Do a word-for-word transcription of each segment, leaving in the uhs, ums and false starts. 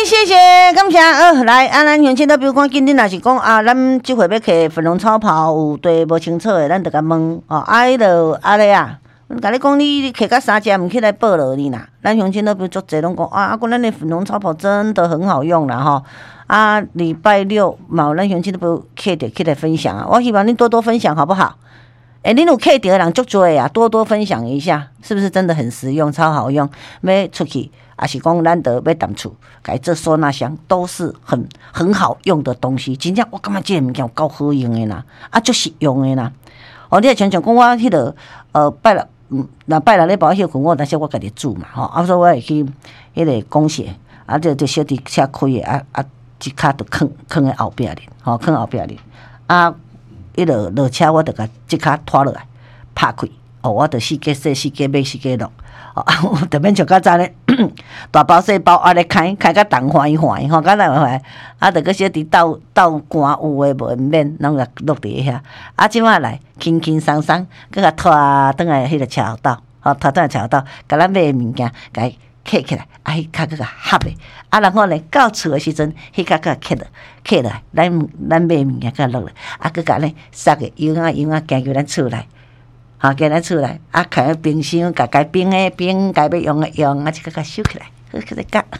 谢谢，感谢。呃，来，啊，咱乡亲都比如讲，今天若是讲啊，咱即回要摕粉红草袍，有对无清楚的，咱就甲问哦。啊，迄落啊咧啊，甲你讲，你摕到三只，毋起来报落你啦。咱乡亲都比如足侪拢讲啊，啊，过咱的粉红草袍真的很好用啦吼。啊，礼拜六嘛，咱乡亲都比如摕着起来分享啊。我希望你多多分享，好不好？哎、欸，恁有摕到的人足多啊，多多分享一下，是不是真的很实用，超好用？要出去，还是讲咱得要淡厝，改这收纳箱都是很很好用的东西。真正我感觉这个物件有够好用的啦，啊，足实用的啦。哦，你也常常讲我迄、那个呃拜六，嗯，那拜六礼拜休困，我但是我家己煮嘛，吼、哦，啊，所以我会去迄个公社，啊，就就小弟车开的，啊啊，一卡就放放在后壁哩，吼、哦，放后壁哩，啊。迄落落车，我就甲即卡拖落来，拍开。哦，我就四格洗、四格买、四格落。哦，我就免像较早咧，大包细包啊咧开，开甲重欢欢吼，甲重欢，啊，就个小弟倒倒寒有诶无免，拢甲落伫遐。啊，即摆来轻轻松松，佮甲拖倒来迄个车后道，吼，拖倒来车后道，甲咱买诶物件，甲伊摕起来，啊，迄卡佮甲合诶，啊，然后呢，到厝诶时阵，迄卡佮摕落，摕落来，咱咱买物件佮落来，啊，佮甲呢塞个油啊油啊，行入咱厝内，吼，行咱厝内，啊，开个冰箱，甲该冰诶冰，该要用诶用，啊，即个甲收起来，好起来夹。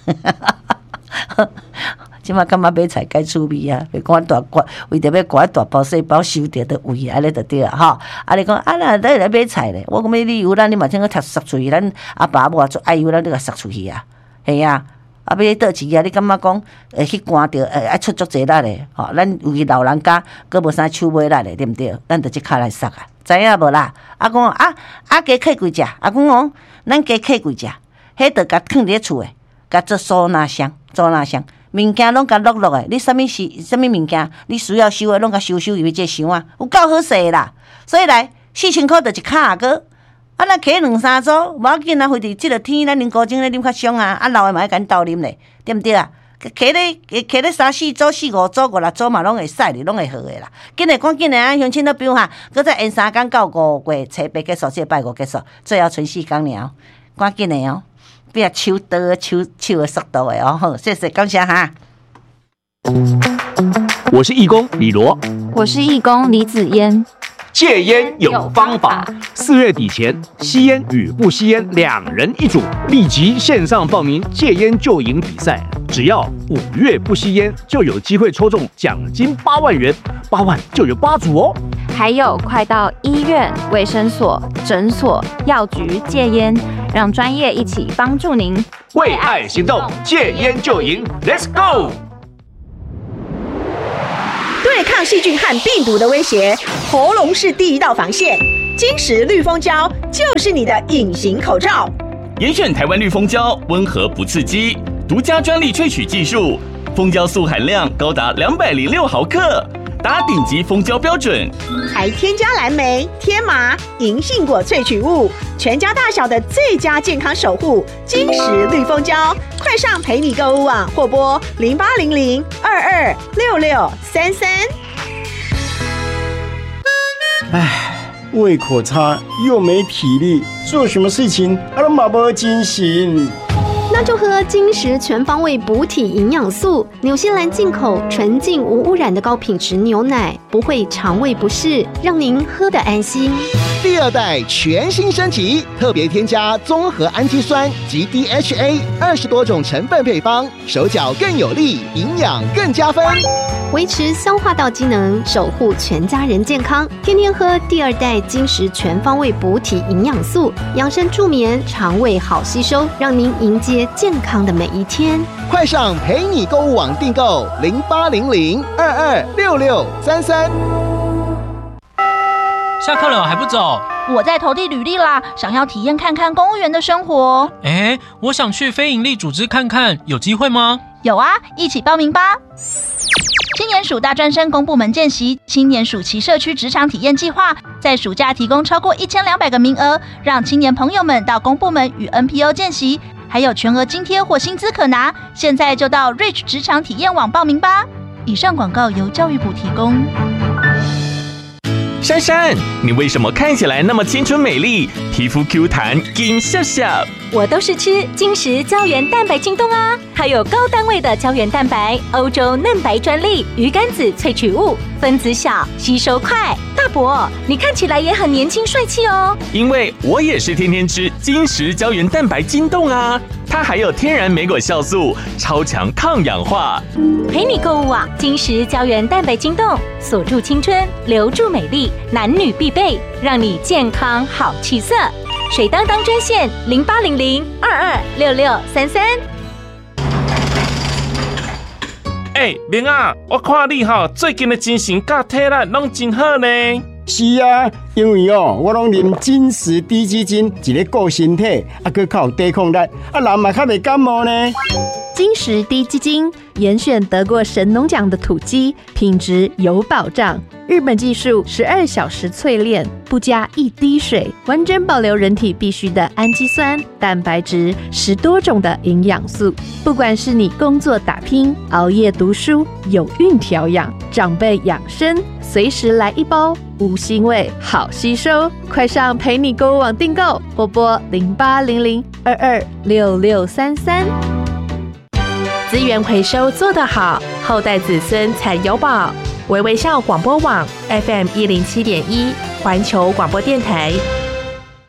即马感觉买菜该趣味啊！别讲大罐，为着要赶大包细包收着的位，安尼就对啊！吼，啊你讲啊，那咱来买菜咧，我讲要你油咱你嘛先个塞塞出去，咱阿爸母做爱油咱你个塞出去啊，系啊！啊，要倒钱啊！你感觉讲会去赶着，诶，爱出足济力咧，吼！咱尤其老人家，佫无啥手尾力咧，对毋对？咱就即骹来塞啊！知影无啦？啊讲啊啊加客几只，啊讲哦，咱加客几只，迄着甲放伫厝诶，甲做收纳箱，收纳箱。物件拢甲落落诶，你啥物事、啥物物件，你需要收诶，拢甲收收入去这箱啊，有够好势啦！所以来四千块就一卡个，啊，咱摕两三组，无要紧啊，非得即个天咱啉高精咧啉较凶啊，啊老诶嘛爱甲咱斗啉咧，对毋对啊？摕咧摕咧三四组、四五组、五六组嘛，拢会使哩，拢会好诶啦。紧来赶紧来啊，乡亲都比如哈，搁再延三天到五月初八结束，即拜五结束，最后剩四天了，赶紧诶哦！不要手刀手手的速度的哦，好，谢谢，感谢哈。 我是义工李罗， 我是义工李子嫣。 戒烟有方法，四月底前，吸烟与不吸烟两人一组，立即线上报名戒烟就赢比赛。只要五月不吸烟，就有机会抽中奖金八万元，八万就有八组哦。 还有，快到医院、卫生所、诊所、药局戒烟，让专业一起帮助您。 为爱行动，戒烟就赢 ，Let's go！ 对抗细菌和病毒的威胁，喉咙是第一道防线。金石绿蜂胶就是你的隐形口罩。 严选台湾绿蜂胶，温和不刺激，独家专利萃取技术，蜂胶素含量高达两百零六毫克。达顶级蜂胶标准， 还添加蓝莓、天麻、银杏果萃取物，全家大小的最佳健康守护。金石绿蜂胶，快上陪你购物网或拨零八零零二二六六三三。 唉，胃口差又没体力，做什么事情啊都没没精神。 那就喝金石全方位补体营养素，纽西兰进口纯净无污染的高品质牛奶，不会肠胃不适，让您喝得安心。 第二代全新升级，特别添加综合氨基酸及 D H A 二十多种成分配方，手脚更有力，营养更加分， 维持消化道机能，守护全家人健康。天天喝第二代金石全方位补体营养素，养生助眠，肠胃好吸收，让您迎接健康的每一天。 快上陪你购物网订购零八零零二二六六三三。 下课了还不走？ 我在投递履历啦，想要体验看看公务员的生活。 哎，我想去非营利组织看看，有机会吗？ 有啊，一起报名吧！青年署大专生公部门见习，青年暑期社区职场体验计划，在暑假提供超过一千两百个名额，让青年朋友们到公部门与 N P O 见习，还有全额津贴或薪资可拿。现在就到 Reach 职场体验网报名吧！以上广告由教育部提供。 珊珊，你为什么看起来那么青春美丽，皮肤 Q 弹，金笑笑？ 我都是吃金石胶原蛋白晶冻啊，还有高单位的胶原蛋白，欧洲嫩白专利，鱼肝子萃取物，分子小，吸收快。大伯，你看起来也很年轻帅气哦。 因为我也是天天吃金石胶原蛋白晶冻啊，它还有天然莓果酵素，超强抗氧化。 陪你购物啊，金石胶原蛋白晶冻，锁住青春，留住美丽，男女必备，让你健康好气色。水当当专线零八零零二二六六三三。 哎，明啊，我看你哈最近的精神甲体力拢真好呢。 是啊，因为哦，我拢啉金石低基金，一个顾身体，啊，佮较有抵抗力，啊，人嘛较袂感冒呢。 金石低基金严选得过神农奖的土鸡，品质有保障。日本技术十二小时淬炼，不加一滴水，完整保留人体必需的氨基酸、蛋白质，十多种的营养素。不管是你工作打拼、熬夜读书、有孕调养、长辈养生，随时来一包，无腥味，好吸收。快上陪你购物网订购，或拨零八零零二二六六三三。资源回收做得好，后代子孙才有宝。微微笑广播网 F M 一零七点一，环球广播电台。